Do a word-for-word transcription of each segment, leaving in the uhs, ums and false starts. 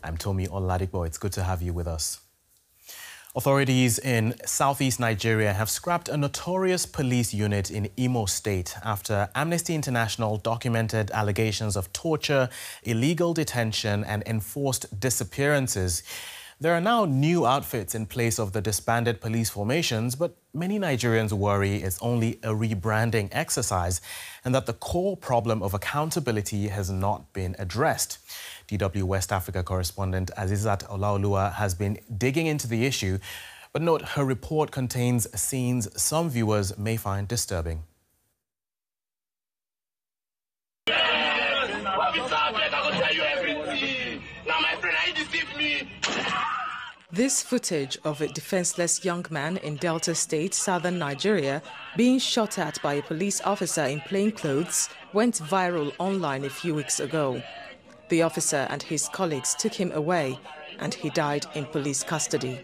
I'm Tomi Oladipo. It's good to have you with us. Authorities in southeast Nigeria have scrapped a notorious police unit in Imo State after Amnesty International documented allegations of torture, illegal detention and enforced disappearances. There are now new outfits in place of the disbanded police formations, but many Nigerians worry it's only a rebranding exercise and that the core problem of accountability has not been addressed. D W West Africa correspondent Azizat Olaoluwa has been digging into the issue, but note her report contains scenes some viewers may find disturbing. This footage of a defenseless young man in Delta State, southern Nigeria, being shot at by a police officer in plain clothes went viral online a few weeks ago. The officer and his colleagues took him away and he died in police custody.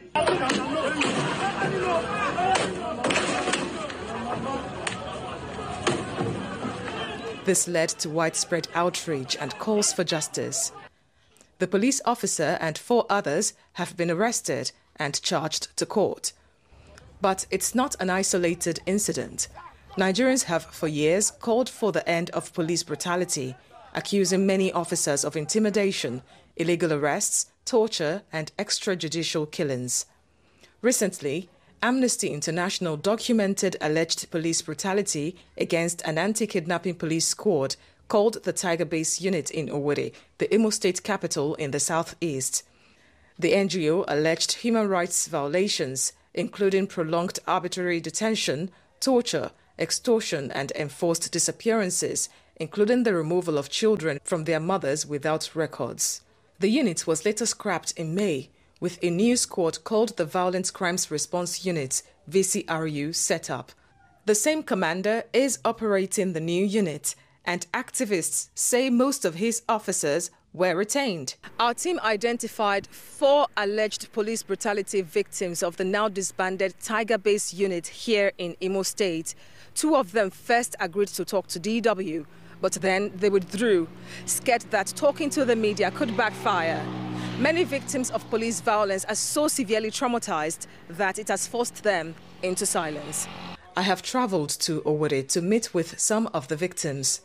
This led to widespread outrage and calls for justice. The police officer and four others have been arrested and charged to court. But it's not an isolated incident. Nigerians have for years called for the end of police brutality, accusing many officers of intimidation, illegal arrests, torture and extrajudicial killings. Recently, Amnesty International documented alleged police brutality against an anti-kidnapping police squad called the Tiger Base Unit in Owerri, the Imo State capital in the southeast. The N G O alleged human rights violations, including prolonged arbitrary detention, torture, extortion and enforced disappearances, including the removal of children from their mothers without records. The unit was later scrapped in May, with a new squad called the Violent Crimes Response Unit, V C R U, set up. The same commander is operating the new unit, and activists say most of his officers were retained. Our team identified four alleged police brutality victims of the now disbanded Tiger Base Unit here in Imo State. Two of them first agreed to talk to D W, but then they withdrew, scared that talking to the media could backfire. Many victims of police violence are so severely traumatized that it has forced them into silence. I have traveled to Owerri to meet with some of the victims.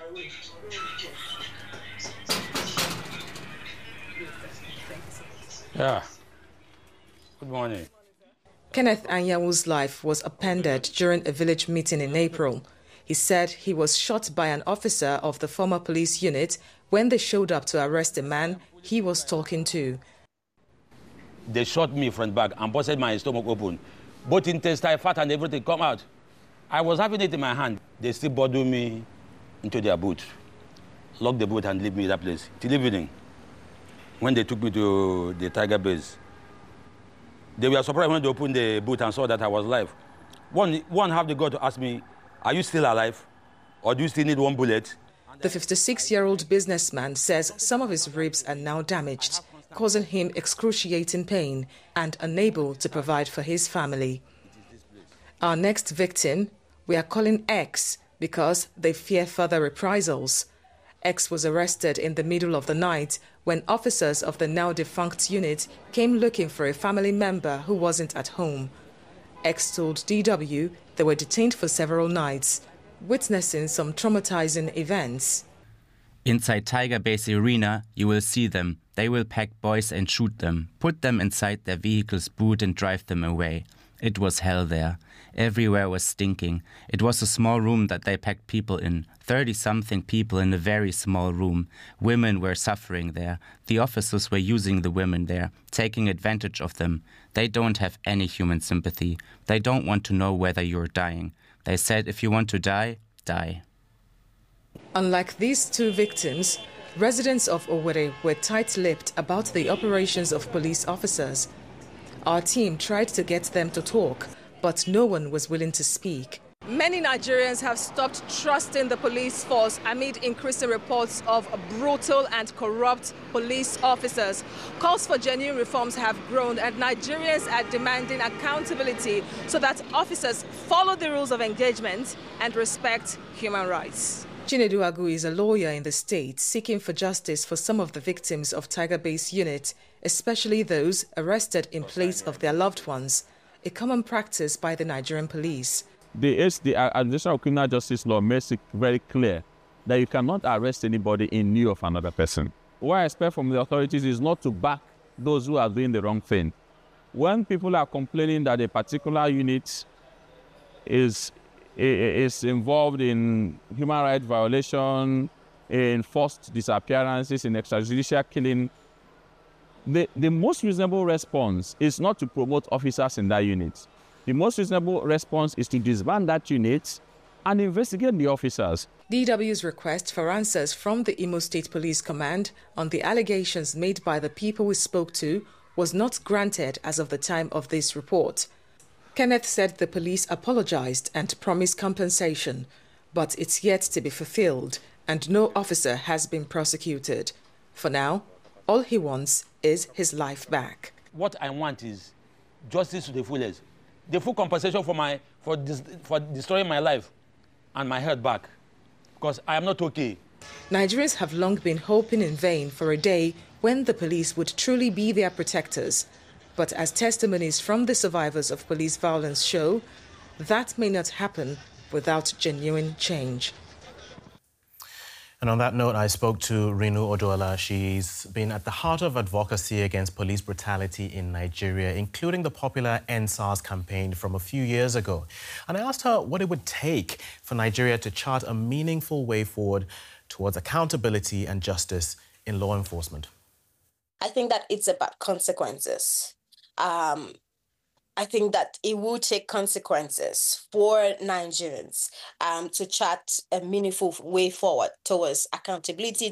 Yeah. Good morning. Kenneth Anyawu's life was upended during a village meeting in April. He said he was shot by an officer of the former police unit when they showed up to arrest a man he was talking to. They shot me front back and busted my stomach open. Both intestine, fat and everything come out. I was having it in my hand. They still bundled me into their boot, locked the boot and leave me that place till evening. When they took me to the Tiger Base, they were surprised when they opened the boot and saw that I was alive. One, one have the gut to ask me, are you still alive? Or do you still need one bullet? The fifty-six-year-old businessman says some of his ribs are now damaged, causing him excruciating pain and unable to provide for his family. Our next victim, we are calling X because they fear further reprisals. X was arrested in the middle of the night when officers of the now-defunct unit came looking for a family member who wasn't at home. X told D W they were detained for several nights, witnessing some traumatizing events. Inside Tiger Base Arena, you will see them. They will pack boys and shoot them, put them inside their vehicle's boot and drive them away. It was hell there. Everywhere was stinking. It was a small room that they packed people in. Thirty-something people in a very small room. Women were suffering there. The officers were using the women there, taking advantage of them. They don't have any human sympathy. They don't want to know whether you're dying. They said if you want to die, die. Unlike these two victims, residents of Owerri were tight-lipped about the operations of police officers. Our team tried to get them to talk, but no one was willing to speak. Many Nigerians have stopped trusting the police force amid increasing reports of brutal and corrupt police officers. Calls for genuine reforms have grown, and Nigerians are demanding accountability so that officers follow the rules of engagement and respect human rights. Chinedu Agu is a lawyer in the state seeking for justice for some of the victims of Tiger Base unit, especially those arrested in place of their loved ones, a common practice by the Nigerian police. The, the Administration of Criminal Justice Law makes it very clear that you cannot arrest anybody in lieu of another person. What I expect from the authorities is not to back those who are doing the wrong thing. When people are complaining that a particular unit is is involved in human rights violation, in forced disappearances, in extrajudicial killing, the, the most reasonable response is not to promote officers in that unit. The most reasonable response is to disband that unit and investigate the officers. D W's request for answers from the Imo State Police Command on the allegations made by the people we spoke to was not granted as of the time of this report. Kenneth said the police apologized and promised compensation, but it's yet to be fulfilled and no officer has been prosecuted. For now, all he wants is his life back. What I want is justice to the fullest. The full compensation for, my, for, dis, for destroying my life and my health back, because I am not okay. Nigerians have long been hoping in vain for a day when the police would truly be their protectors. But as testimonies from the survivors of police violence show, that may not happen without genuine change. And on that note, I spoke to Rinu Oduola. She's been at the heart of advocacy against police brutality in Nigeria, including the popular End SARS campaign from a few years ago. And I asked her what it would take for Nigeria to chart a meaningful way forward towards accountability and justice in law enforcement. I think that it's about consequences. Um, I think that it will take consequences for Nigerians um, to chart a meaningful way forward towards accountability